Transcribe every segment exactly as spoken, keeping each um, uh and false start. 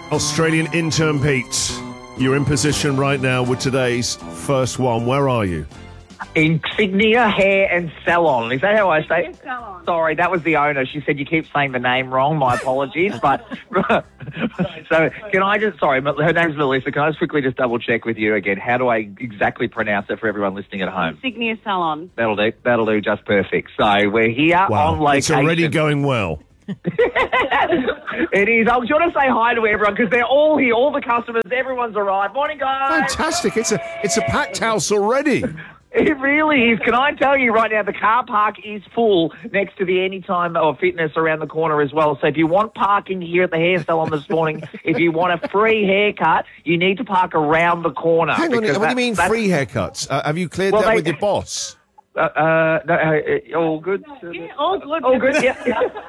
Australian intern Pete, you're in position right now with today's first one. Where are you? Insignia Hair and Salon. Is that how I say it? Salon. Sorry, that was the owner. She said you keep saying the name wrong. My apologies. But so can I just, sorry, her name's Melissa. Can I just quickly just double check with you again? How do I exactly pronounce it for everyone listening at home? Insignia Salon. That'll do. That'll do just perfect. So we're here Wow, on location. it's already going well. It is. I was going to say hi to everyone because they're all here. All the customers. Everyone's arrived. Morning, guys. Fantastic. It's a it's a packed house already. It really is. Can I tell you right now, the car park is full next to the Anytime or Fitness around the corner as well. So if you want parking here at the hair salon this morning, if you want a free haircut, you need to park around the corner. Hang on, what do that- you mean that's- free haircuts? Uh, have you cleared Well, that they- with your boss? Uh, uh, no, uh, all good? Yeah, all good. All good, yeah.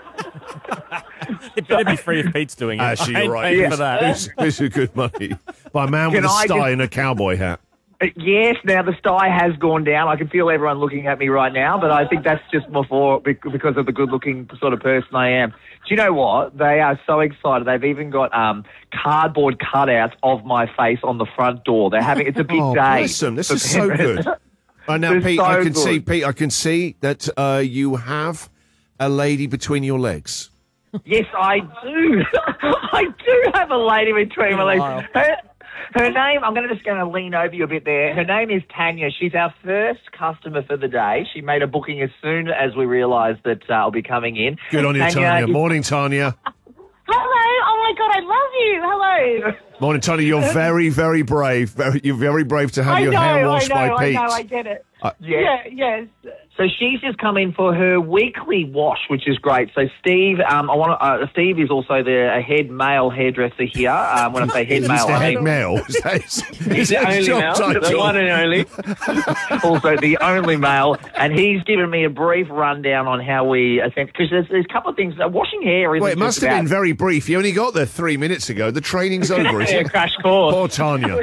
It better be free if Pete's doing it. Actually, I you're ain't right. paying Yes. for that. This, this is good money. By a man Can with a I sty just- and a cowboy hat. Uh, Yes, now the sty has gone down. I can feel everyone looking at me right now, but I think that's just before because of the good-looking sort of person I am. Do you know what? They are so excited. They've even got um, cardboard cutouts of my face on the front door. They're having it's a big Oh, day. bless them. This for is so parents. good. Uh, now, It's Pete, so I can good. see, Pete, I can see that uh, you have a lady between your legs. Yes, I do. I do have a lady between my legs. Wow. Her, her name, I'm going to just going to lean over you a bit there. Her name is Tanya. She's our first customer for the day. She made a booking as soon as we realised that uh, I'll be coming in. Good on you, Tanya. is- Morning, Tanya. Hello. Oh my God, I love you. Hello. Morning, Tanya. You're very, very brave. Very, you're very brave to have I your know. hair I washed know. by I Pete. know. I get it. Uh, Yeah. Yeah. Yes. So she's just come in for her weekly wash, which is great. So Steve, um, I want uh, Steve is also the a head male hairdresser here. Um, when I say head He's male, the I head mean male. Is that his- is He's the that his only job male, the title? one and only. Also the only male, and he's given me a brief rundown on how we attempt, because there's, there's a couple of things. Uh, washing hair isn't Well, it must just have about, been very brief. You only got there three minutes ago. The training's over, isn't Yeah, it? crash course. Poor Tanya.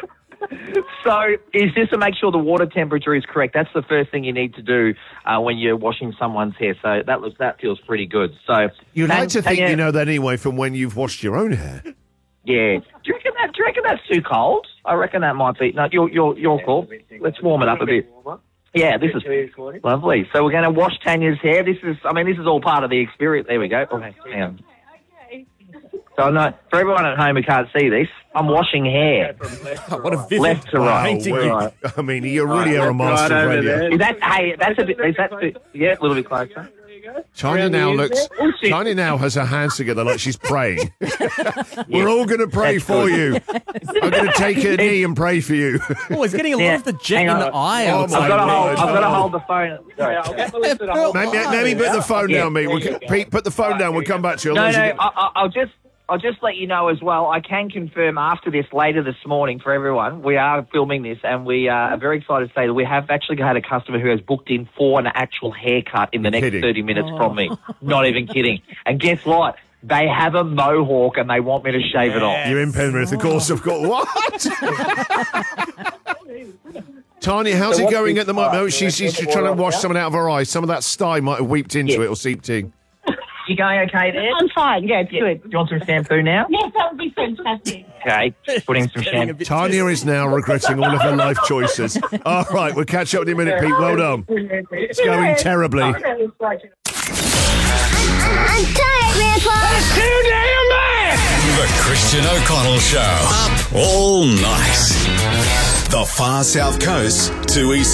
So is just to make sure the water temperature is correct. That's the first thing you need to do uh, when you're washing someone's hair. So that looks that feels pretty good. So You'd like Tan- to think Tanya- you know that anyway from when you've washed your own hair. Yeah. Do you reckon that? Do you reckon that's too cold? I reckon that might be. No, you're you're you're cool. Let's warm it up a bit. Yeah, this is lovely. So we're going to wash Tanya's hair. This is, I mean, this is all part of the experience. There we go. Okay. Hang on. Okay. So no, for everyone at home who can't see this, I'm washing hair. What a vivid Left to right. painting. Well, I mean, you really are a master of radio. Is that? Hey, that's a bit. Is that? Yeah, a little bit closer. Tanya now looks. Oh, shit. Tanya now has her hands together like she's praying. We're all going to pray That's for good. you. I'm going to take a knee and pray for you. Oh, he's getting a lot Yeah. of the jet Hang in on. the eye. Oh, I would my say. I've got to hold. Lord. I've got to hold the phone. Sorry. Maybe, maybe put the phone Yeah. down, mate. We'll, Pete, put the phone down. We'll come back to you. No, Otherwise no. you get- I, I- I'll just. I'll just let you know as well, I can confirm after this, later this morning for everyone, we are filming this and we uh, are very excited to say that we have actually had a customer who has booked in for an actual haircut in the next kidding. thirty minutes from me. Not even kidding. And guess what? They have a mohawk and they want me to shave it off. You're in Penrith, of course. Of course. What? Tanya, how's it going at the moment? No, she's, she's trying to wash something out of her eyes. Some of that sty might have weeped into Yeah. it or seeped in. You going okay there? I'm fine. Yeah, it's Do good. you want some shampoo now? Yes, that would be fantastic. Okay, putting some Getting a shampoo. bit Tanya is now regretting all of her life choices. All right, we'll catch up in a minute, Pete. Well done. It's going terribly. I'm tired, Grandpa. The Christian O'Connell Show. Up all night. The far south coast to east.